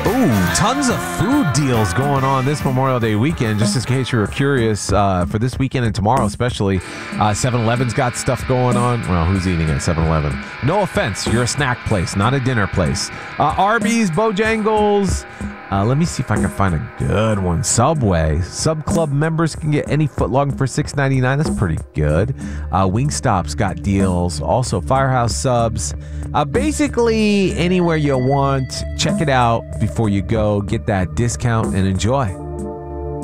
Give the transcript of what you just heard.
Ooh, tons of food deals going on this Memorial Day weekend. Just in case you were curious, for this weekend and tomorrow especially, 7-Eleven's got stuff going on. Well, who's eating at 7-Eleven? No offense, you're a snack place, not a dinner place. Arby's, Bojangles. Let me see if I can find a good one. Subway. Sub Club members can get any footlong for $6.99. That's pretty good. Wingstop's got deals. Also, Firehouse subs. Basically, anywhere you want. Check it out before you go. Get that discount and enjoy.